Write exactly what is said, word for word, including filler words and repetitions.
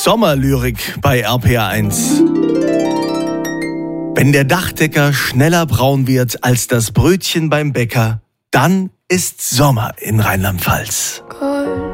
Sommerlyrik bei R P R eins. Wenn der Dachdecker schneller braun wird als das Brötchen beim Bäcker, dann ist Sommer in Rheinland-Pfalz.